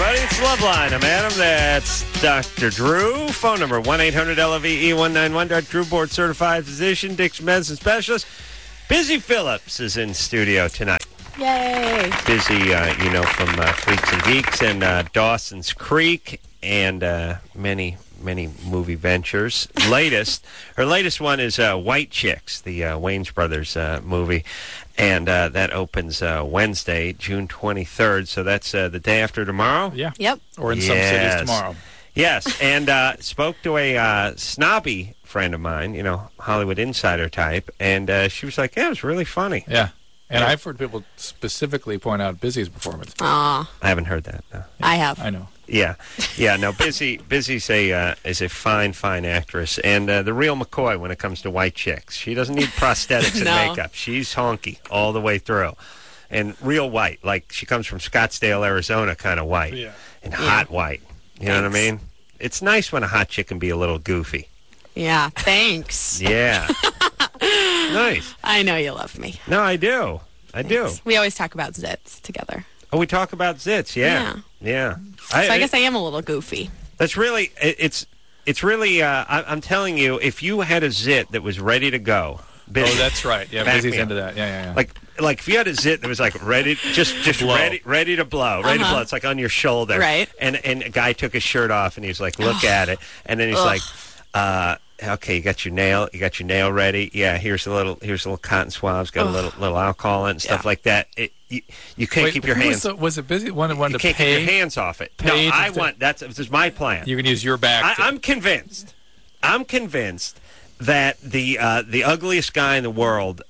everybody. It's Loveline. I'm Adam. That's Dr. Drew. Phone number 1-800-LOVE-191. Dr. Drew, board certified physician, addiction medicine specialist. Busy Phillips is in studio tonight. Yay. Busy, from Freaks and Geeks and Dawson's Creek and many movie ventures. Her latest one is White Chicks, the Wayans Brothers movie. And that opens Wednesday, June 23rd. So that's the day after tomorrow? Yeah. Yep. Or in some cities tomorrow. Yes. And spoke to a snobby friend of mine, Hollywood Insider type. And she was like, yeah, it was really funny. Yeah. And I've heard people specifically point out Busy's performance. Aw. I haven't heard that, no. I have. I know. Yeah. No, Busy's is a fine actress. And the real McCoy when it comes to White Chicks. She doesn't need prosthetics and No. makeup. She's honky all the way through. And real white, like she comes from Scottsdale, Arizona kind of white. Yeah. And hot white. You know what I mean? It's nice when a hot chick can be a little goofy. Yeah. Thanks. Yeah. Nice. I know you love me. No, I do. I do. We always talk about zits together. Oh, we talk about zits, yeah. So I guess I am a little goofy. That's really, it's really, I'm telling you, if you had a zit that was ready to go. Oh, that's right. Yeah, Busy's into that. Yeah. Like if you had a zit that was like ready, just ready to blow, ready to blow. It's like on your shoulder. Right. And a guy took his shirt off and he's like, look at it. And then he's like, okay, you got your nail ready. Yeah, here's a little cotton swabs, got a little alcohol in it and stuff like that. You can't keep your hands. Was it Busy? One you to can't pay? keep your hands off it. No, this is my plan. You can use your back. I'm convinced that the ugliest guy in the world,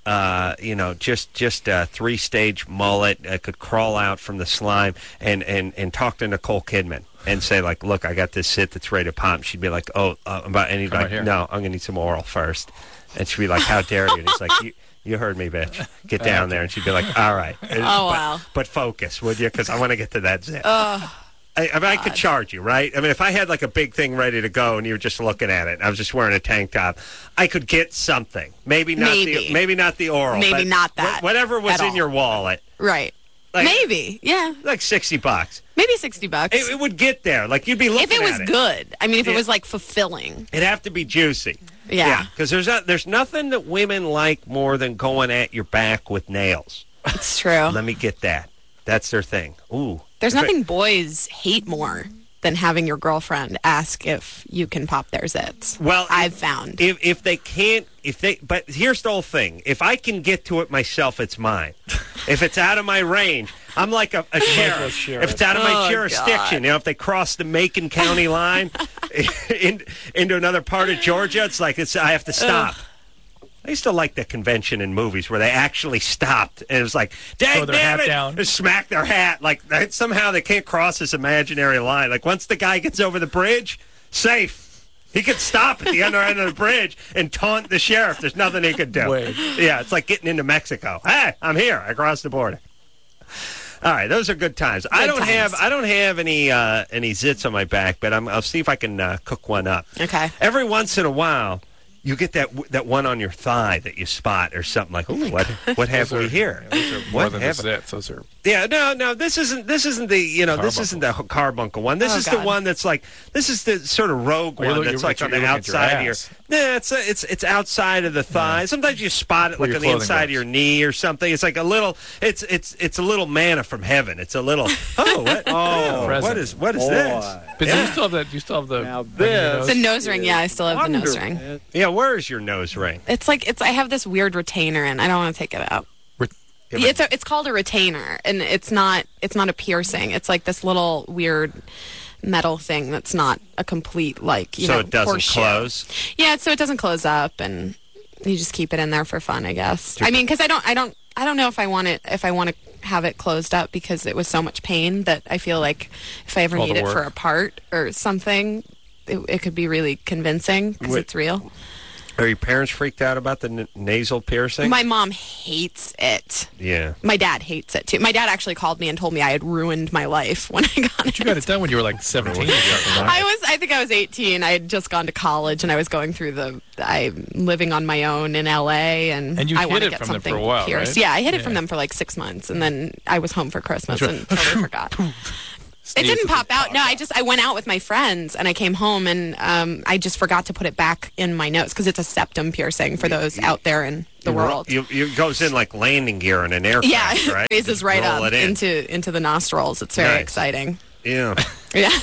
just a 3-stage mullet, could crawl out from the slime and talk to Nicole Kidman and say, like, look, I got this zit that's ready to pop. And she'd be like, no, I'm going to need some oral first. And she'd be like, how dare you? And he's like, you heard me, bitch. Get down there. And she'd be like, all right. Wow. But focus, would you? Because I want to get to that zit. I could charge you, right? I mean, if I had like a big thing ready to go and you were just looking at it, I was just wearing a tank top, I could get something. Maybe not the oral. Maybe not that. Whatever was in your wallet. Right. Like, Maybe. Yeah. Like $60. Maybe $60. It would get there. Like you'd be looking at it. If it was good. I mean, if it was like fulfilling. It'd have to be juicy. Yeah. Because there's nothing that women like more than going at your back with nails. It's true. Let me get that. That's their thing. Ooh. There's nothing boys hate more than having your girlfriend ask if you can pop their zits. Well, I've found. If they can't, but here's the whole thing. If I can get to it myself, it's mine. If it's out of my range, I'm like a sheriff. If it's out of my jurisdiction, if they cross the Macon County line into another part of Georgia, I have to stop. I used to like the convention in movies where they actually stopped and it was like, dang, damn it, down. Smack their hat. Like somehow they can't cross this imaginary line. Like once the guy gets over the bridge, safe. He could stop at the other end of the bridge and taunt the sheriff. There's nothing he could do. Wait. Yeah, it's like getting into Mexico. Hey, I'm here. I crossed the border. All right, those are good times. I don't have any zits on my back, but I'll see if I can cook one up. Okay. Every once in a while, you get that one on your thigh that you spot or something like, oh, what have we here? Those are more than the zits. Those are. Yeah, no, this isn't the this isn't the carbuncle one. This is the one that's like this is the sort of rogue one that's like on the outside of your. Yeah, it's outside of the thigh. Yeah. Sometimes you spot it like on the inside of your knee or something. It's like a little. It's a little manna from heaven. It's a little. What is this? But you still have the. Now this the nose ring. Yeah, I still have the nose ring. Yeah, where is your nose ring? I have this weird retainer in. I don't want to take it out. It's called a retainer, and it's not a piercing. It's like this little weird metal thing that's not a complete so it doesn't close. Yeah, so it doesn't close up, and you just keep it in there for fun, I guess. I mean, because I don't know if I want to have it closed up because it was so much pain that I feel like if I ever need it for a part or something, it could be really convincing because it's real. Are your parents freaked out about the nasal piercing? My mom hates it. Yeah. My dad hates it, too. My dad actually called me and told me I had ruined my life when I got it. You got it done when you were like 17 or something, right? I think I was 18. I had just gone to college, and I was going through I'm living on my own in L.A., and you I want to hid it get from something them for a while, pierced. Right? Yeah, I hid it from them for like 6 months, and then I was home for Christmas and totally forgot. It didn't pop out. No, I went out with my friends and I came home and I just forgot to put it back in my nose because it's a septum piercing for those out there in the world. It goes in like landing gear in an aircraft, right? It raises right up into the nostrils. It's very exciting. Yeah. Yeah.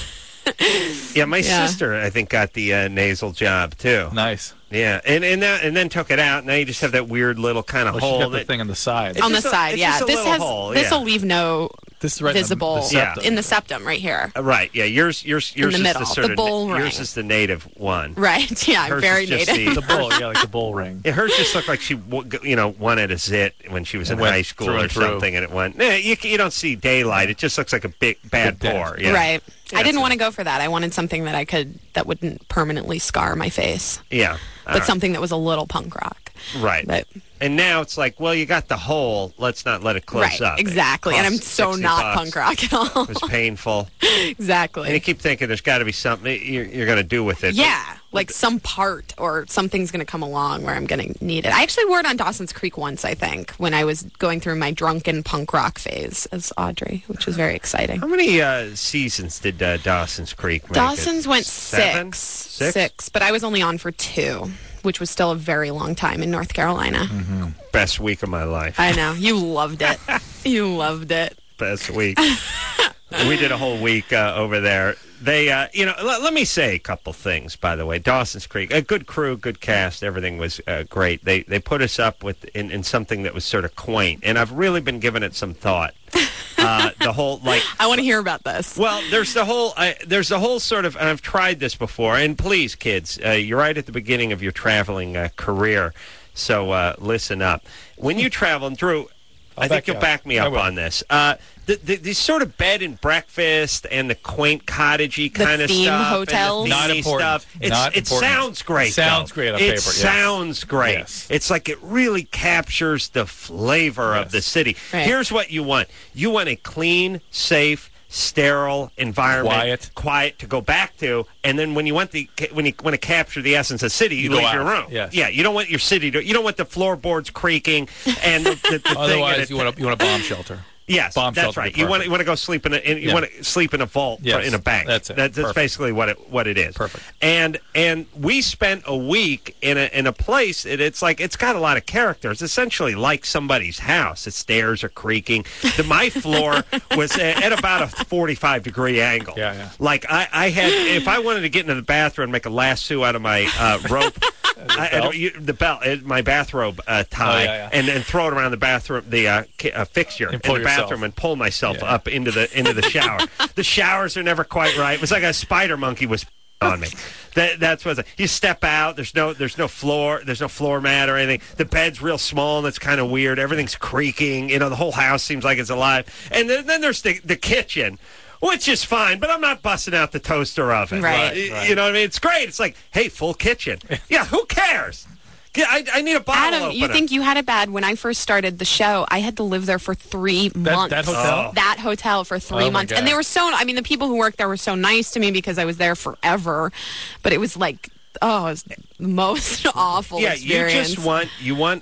Yeah, my sister, I think, got the nasal job, too. Nice. Yeah, and then took it out. Now you just have that weird little kind of hole. She got the thing on the side. On the side, yeah. This will leave no This is right visible in the septum right here. Right, yeah. Yours in the is middle, the bull ring. Yours is the native one. Right, yeah, Hers very is just native. The bull, yeah, like the bull ring. Yeah, hers just looked like she, wanted a zit when she was in high school or something, and it went. Nah, you don't see daylight. It just looks like a big bad pore. Yeah. Right. Yeah, I didn't want to go for that. I wanted something that wouldn't permanently scar my face. Yeah. But something that was a little punk rock. Right. But, and now it's like, well, you got the hole. Let's not let it close up. Exactly. And I'm so not punk rock at all. It was painful. Exactly. And you keep thinking there's got to be something you're going to do with it. Yeah. Like some part or something's going to come along where I'm going to need it. I actually wore it on Dawson's Creek once, I think, when I was going through my drunken punk rock phase as Audrey, which was very exciting. How many seasons did Dawson's Creek make? Dawson's went 7? Six, but I was only on for 2, which was still a very long time in North Carolina. Mm-hmm. Best week of my life. I know. You loved it. You loved it. Best week. We did a whole week over there. They, let me say a couple things, by the way. Dawson's Creek, a good crew, good cast, everything was great. They put us up in something that was sort of quaint, and I've really been giving it some thought. The whole, like... I want to hear about this. Well, there's the whole sort of, and I've tried this before, and please, kids, you're right at the beginning of your traveling career, so listen up. When you travel, and Drew, I think you'll back me up on this. The sort of bed and breakfast and the quaint cottagey kind of stuff. Hotels. And the not important. Stuff. It sounds great. It sounds great on paper. It sounds great. Yes. It's like it really captures the flavor of the city. Right. Here's what you want. You want a clean, safe, sterile environment, quiet to go back to, and then when you want to capture the essence of the city, you leave your room. Yes. Yeah, you don't want your city you don't want the floorboards creaking and the otherwise thing. you want a bomb shelter. Yes, that's right. You want to go sleep in want to sleep in a vault in a bank. That's it. That's basically what it is. Perfect. And we spent a week in a place. It's like it's got a lot of character. It's essentially like somebody's house. The stairs are creaking. My floor was at about a 45-degree angle. Yeah. Like I had, if I wanted to get into the bathroom and make a lasso out of my rope. The belt, my bathrobe tie, and throw it around the bathroom, the fixture in the bathroom, and pull myself up into the shower. The showers are never quite right. It was like a spider monkey was on me. That's what you step out. There's no floor. There's no floor mat or anything. The bed's real small and it's kind of weird. Everything's creaking. The whole house seems like it's alive. And then there's the kitchen. Which is fine, but I'm not busting out the toaster oven. Right. You know what I mean? It's great. It's like, hey, full kitchen. Yeah, who cares? I need a bottle Adam, opener. you think you had it bad. When I first started the show, I had to live there for 3 months. That hotel? That hotel for 3 months. And they were the people who worked there were so nice to me because I was there forever. But it was like... Oh, it was the most awful experience. You want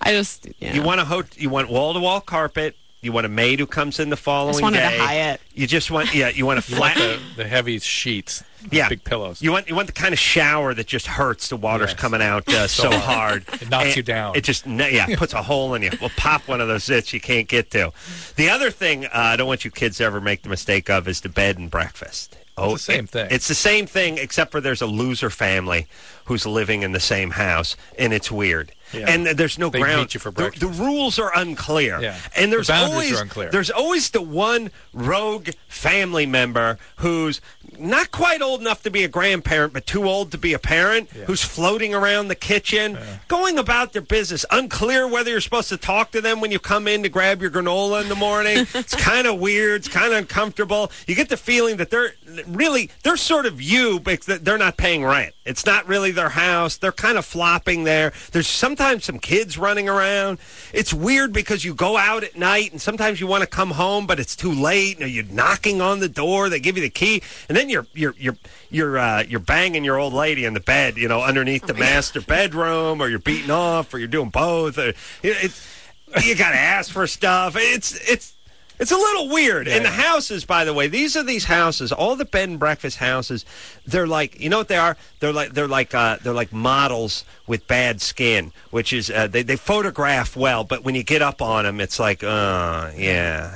wall-to-wall carpet. You want a maid who comes in the following day. I just wanted a Hyatt. You just want, you want a flat. the heavy sheets. Big pillows. You want the kind of shower that just hurts. The water's coming out so hard. It knocks you down. It just puts a hole in you. We'll pop one of those zits you can't get to. The other thing I don't want you kids to ever make the mistake of is the bed and breakfast. It's the same thing. It's the same thing, except for there's a loser family who's living in the same house, and it's weird. Yeah. And there's no ground. Meet you for breakfast. The rules are unclear. Yeah. And the boundaries are unclear. There's always the one rogue family member who's not quite old enough to be a grandparent, but too old to be a parent, who's floating around the kitchen, going about their business. Unclear whether you're supposed to talk to them when you come in to grab your granola in the morning. It's kind of weird. It's kind of uncomfortable. You get the feeling that they're sort of you, but they're not paying rent. It's not really their house. They're kind of flopping there. There's sometimes some kids running around. It's weird because you go out at night and sometimes you want to come home, but it's too late. You're knocking on the door. They give you the key, and then you're banging your old lady in the bed, underneath the master bedroom, or you're beating off, or you're doing both. You got to ask for stuff. It's a little weird. And the houses, by the way, these houses, all the bed and breakfast houses, they're like, you know what they are? They're like models with bad skin, which is they photograph well, but when you get up on them, it's like, yeah.